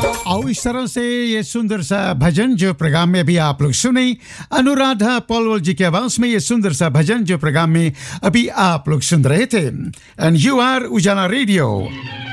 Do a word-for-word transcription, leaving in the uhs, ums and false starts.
आओ इस तरह से ये सुंदर सा भजन जो प्रोग्राम में अभी आप लोग सुने, अनुराधा पॉलवल जी की आवाज में ये सुंदर सा भजन जो प्रोग्राम में अभी आप लोग सुन रहे थे। एंड यू आर उजाला रेडियो।